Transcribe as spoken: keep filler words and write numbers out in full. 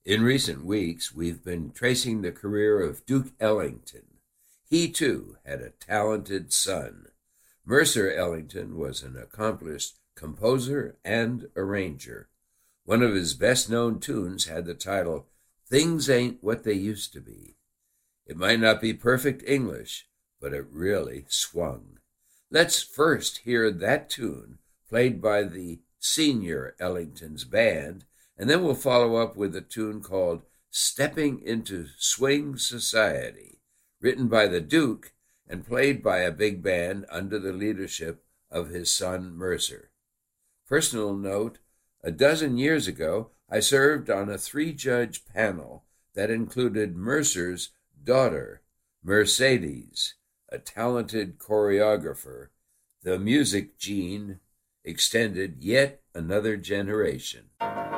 In recent weeks, we've been tracing the career of Duke Ellington. He, too, had a talented son. Mercer Ellington was an accomplished composer and arranger. One of his best-known tunes had the title, "Things Ain't What They Used to Be." It might not be perfect English, but it really swung. Let's first hear that tune played by the senior Ellington's band, and then we'll follow up with a tune called "Stepping into Swing Society," written by the Duke and played by a big band under the leadership of his son Mercer. Personal note, a dozen years ago, I served on a three-judge panel that included Mercer's daughter, Mercedes, a talented choreographer. The music gene extended yet another generation.